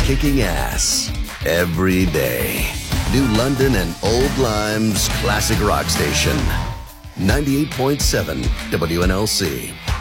kicking ass every day. New London and Old Lime's classic rock station. 98.7 WNLC.